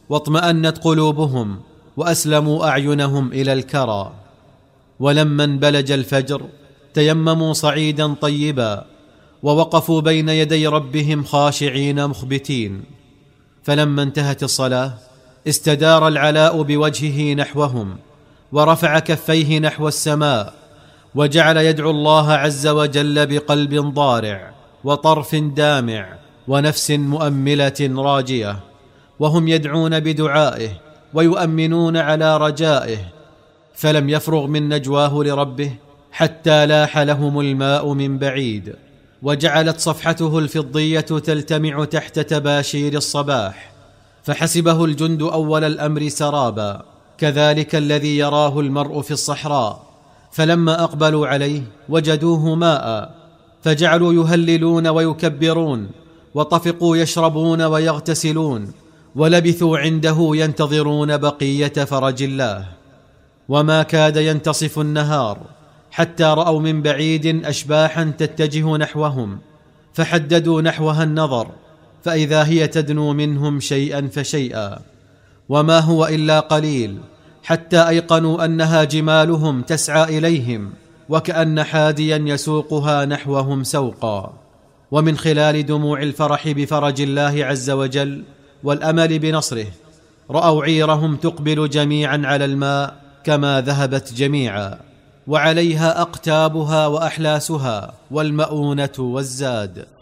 واطمأنت قلوبهم وأسلموا أعينهم إلى الكرى. ولما انبلج الفجر تيمموا صعيدا طيبا ووقفوا بين يدي ربهم خاشعين مخبتين. فلما انتهت الصلاة استدار العلاء بوجهه نحوهم ورفع كفيه نحو السماء وجعل يدعو الله عز وجل بقلب ضارع وطرف دامع ونفس مؤملة راجية، وهم يدعون بدعائه ويؤمنون على رجائه. فلم يفرغ من نجواه لربه حتى لاح لهم الماء من بعيد، وجعلت صفحته الفضية تلتمع تحت تباشير الصباح، فحسبه الجند أول الأمر سرابا، كذلك الذي يراه المرء في الصحراء. فلما أقبلوا عليه وجدوه ماء، فجعلوا يهللون ويكبرون، وطفقوا يشربون ويغتسلون، ولبثوا عنده ينتظرون بقية فرج الله. وما كاد ينتصف النهار حتى رأوا من بعيد أشباحا تتجه نحوهم، فحددوا نحوها النظر، فإذا هي تدنو منهم شيئا فشيئا، وما هو إلا قليل، حتى أيقنوا أنها جمالهم تسعى إليهم، وكأن حاديا يسوقها نحوهم سوقا. ومن خلال دموع الفرح بفرج الله عز وجل والأمل بنصره رأوا عيرهم تقبل جميعا على الماء كما ذهبت جميعا، وعليها أقتابها وأحلاسها والمؤونة والزاد.